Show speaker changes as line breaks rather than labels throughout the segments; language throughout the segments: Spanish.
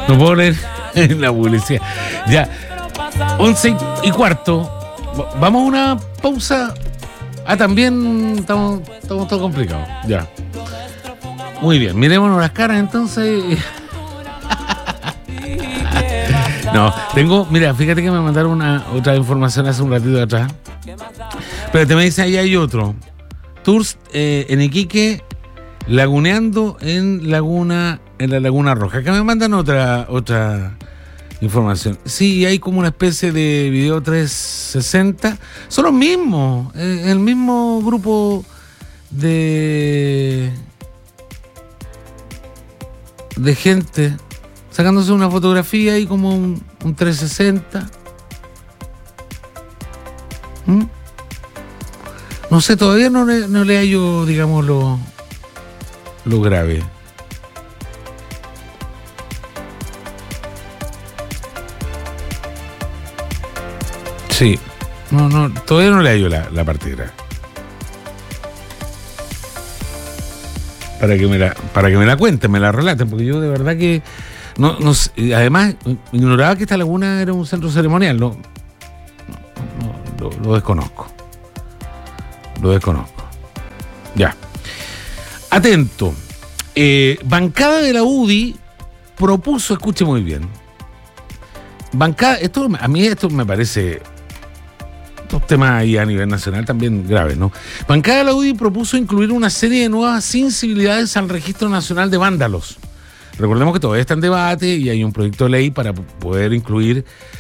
No puedo leer en la publicidad. Ya, 11:15. Vamos a una pausa. También estamos todo complicados. Ya. Muy bien, mirémonos las caras entonces. No, mira, fíjate que me mandaron otra información hace un ratito atrás. Pero te me dice, ahí hay otro. Tours en Iquique, laguneando en la Laguna Roja. Acá me mandan otra información. Sí, hay como una especie de video 360. Son los mismos, el mismo grupo de gente sacándose una fotografía ahí como un 360. No sé, todavía no le hallo, digamos, lo grave. Sí, no, todavía no le hallo la parte grave. Para que me la cuenten, me la relaten, porque yo de verdad que no además ignoraba que esta laguna era un centro ceremonial. Lo desconozco. Ya. Atento. Bancada de la UDI propuso, escuche muy bien. A mí esto me parece estos temas ahí a nivel nacional también graves, ¿no? Bancada de la UDI propuso incluir una serie de nuevas sensibilidades al Registro Nacional de Vándalos. Recordemos que todavía está en debate y hay un proyecto de ley para poder incluir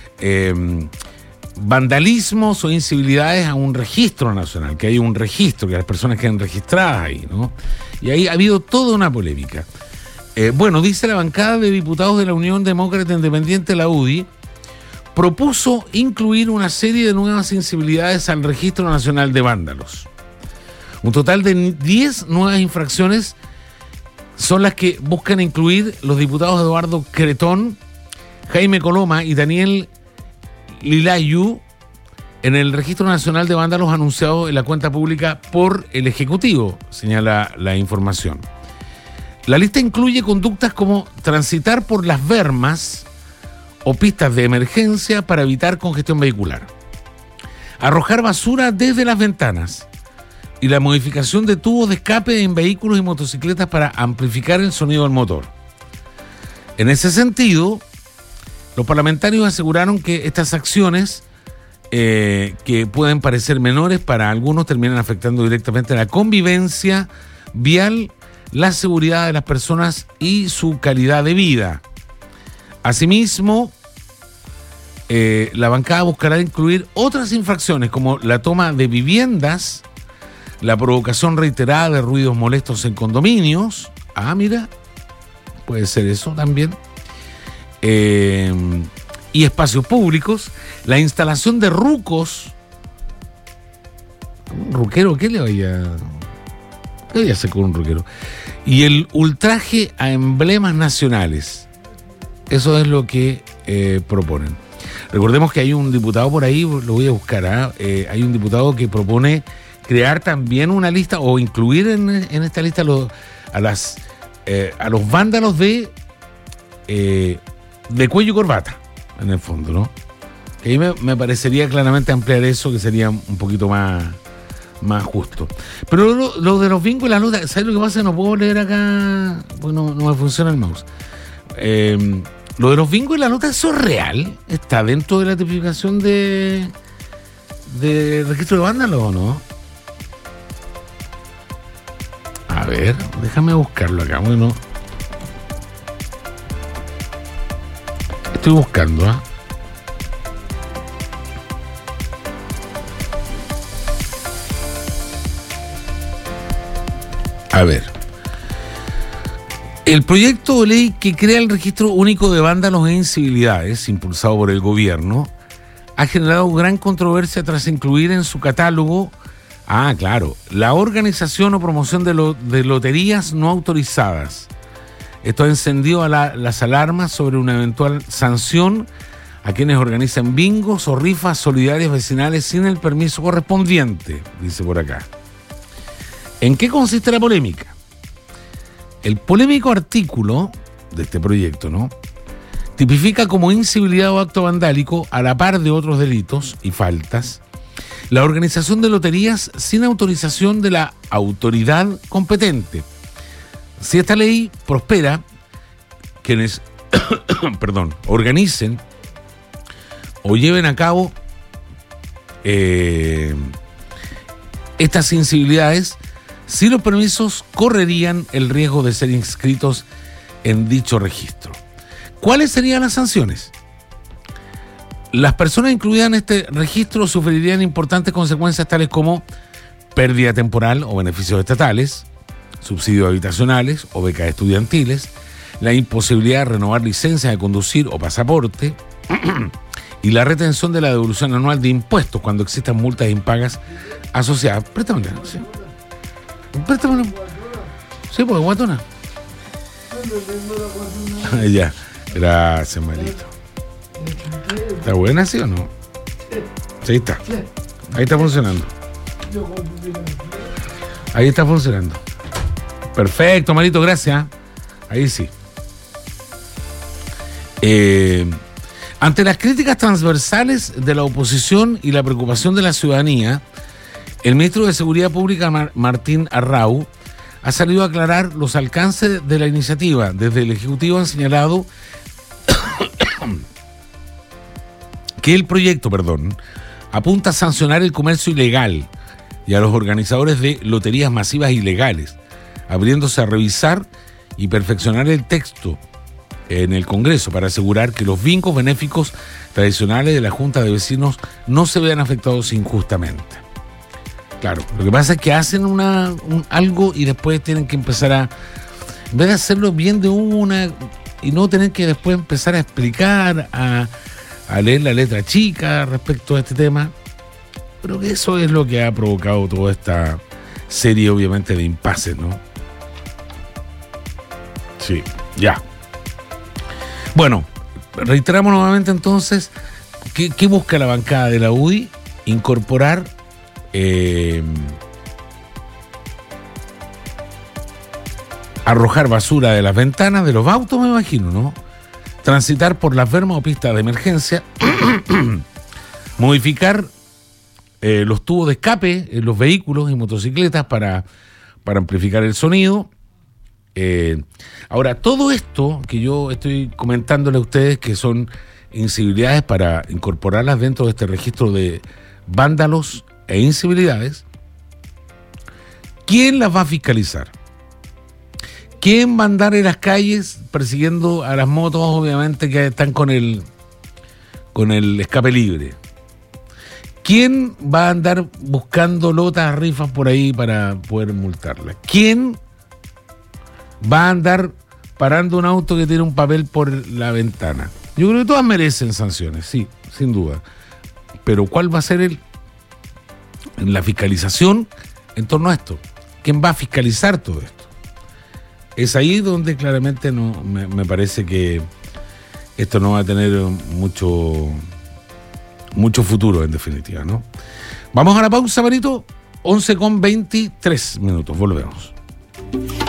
vandalismos o incivilidades a un registro nacional, que hay un registro, que las personas queden registradas ahí, ¿no? Y ahí ha habido toda una polémica. Dice la bancada de diputados de la Unión Demócrata Independiente, la UDI, propuso incluir una serie de nuevas sensibilidades al Registro Nacional de Vándalos. Un total de 10 nuevas infracciones son las que buscan incluir los diputados Eduardo Cretón, Jaime Coloma y Daniel Lilayu en el Registro Nacional de Vándalos anunciado en la cuenta pública por el Ejecutivo, señala la información. La lista incluye conductas como transitar por las bermas o pistas de emergencia para evitar congestión vehicular, arrojar basura desde las ventanas y la modificación de tubos de escape en vehículos y motocicletas para amplificar el sonido del motor. En ese sentido, los parlamentarios aseguraron que estas acciones, que pueden parecer menores para algunos, terminan afectando directamente la convivencia vial, la seguridad de las personas y su calidad de vida. Asimismo, la bancada buscará incluir otras infracciones como la toma de viviendas, la provocación reiterada de ruidos molestos en condominios. Mira, puede ser eso también. Y espacios públicos, la instalación de rucos. ¿Un ruquero? ¿Qué le vaya a hacer con un ruquero? Y el ultraje a emblemas nacionales. Eso es lo que proponen. Recordemos que hay un diputado por ahí, lo voy a buscar, hay un diputado que propone crear también una lista o incluir en esta lista a los vándalos de cuello y corbata, en el fondo, ¿no? Que ahí me parecería claramente ampliar eso, que sería un poquito más justo. Pero lo de los bingos y la nota, ¿sabes lo que pasa? No puedo leer acá, porque no me funciona el mouse. Lo de los bingos y la nota, ¿eso es real? ¿Está dentro de la tipificación de registro de vándalos o no? A ver, déjame buscarlo acá. Bueno, estoy buscando, A ver. El proyecto de ley que crea el registro único de vándalos e incivilidades, impulsado por el gobierno, ha generado gran controversia tras incluir en su catálogo, la organización o promoción de loterías no autorizadas. Esto ha encendido las alarmas sobre una eventual sanción a quienes organizan bingos o rifas solidarias vecinales sin el permiso correspondiente, dice por acá. ¿En qué consiste la polémica? El polémico artículo de este proyecto, ¿no?, Tipifica como incivilidad o acto vandálico, a la par de otros delitos y faltas, la organización de loterías sin autorización de la autoridad competente. Si esta ley prospera, quienes organicen o lleven a cabo estas incivilidades, si los permisos correrían el riesgo de ser inscritos en dicho registro. ¿Cuáles serían las sanciones? Las personas incluidas en este registro sufrirían importantes consecuencias tales como pérdida temporal o beneficios estatales, subsidios habitacionales o becas estudiantiles, la imposibilidad de renovar licencia de conducir o pasaporte y la retención de la devolución anual de impuestos cuando existan multas impagas asociadas. Préstamela, sí. Préstamela. Sí, pues, guatona. Ya, gracias, Marito. ¿Está buena, sí o no? Sí, está. Ahí está funcionando. Ahí está funcionando. Perfecto, Marito, gracias. Ahí sí. Ante las críticas transversales de la oposición y la preocupación de la ciudadanía, el ministro de Seguridad Pública, Martín Arrau, ha salido a aclarar los alcances de la iniciativa. Desde el Ejecutivo han señalado que el proyecto, apunta a sancionar el comercio ilegal y a los organizadores de loterías masivas ilegales, abriéndose a revisar y perfeccionar el texto en el Congreso para asegurar que los vincos benéficos tradicionales de la Junta de Vecinos no se vean afectados injustamente. Claro, lo que pasa es que hacen algo y después tienen que empezar en vez de hacerlo bien de una y no tener que después empezar a explicar, a leer la letra chica respecto a este tema. Creo que eso es lo que ha provocado toda esta serie, obviamente, de impases, ¿no? Sí, ya. Bueno, reiteramos nuevamente entonces, ¿qué busca la bancada de la UDI? Incorporar arrojar basura de las ventanas de los autos, me imagino, ¿no? Transitar por las vermas o pistas de emergencia, modificar los tubos de escape en los vehículos y motocicletas para amplificar el sonido. Ahora, todo esto que yo estoy comentándole a ustedes, que son incivilidades, para incorporarlas dentro de este registro de vándalos e incivilidades, ¿quién las va a fiscalizar? ¿Quién va a andar en las calles persiguiendo a las motos, obviamente, que están con el escape libre? ¿Quién va a andar buscando lotas, rifas por ahí para poder multarlas? ¿Quién va a andar parando un auto que tiene un papel por la ventana? Yo creo que todas merecen sanciones, sí, sin duda. Pero ¿cuál va a ser la fiscalización en torno a esto? ¿Quién va a fiscalizar todo esto? Es ahí donde claramente no me parece que esto no va a tener mucho futuro, en definitiva, ¿no? Vamos a la pausa, Marito. 11:23. Volvemos.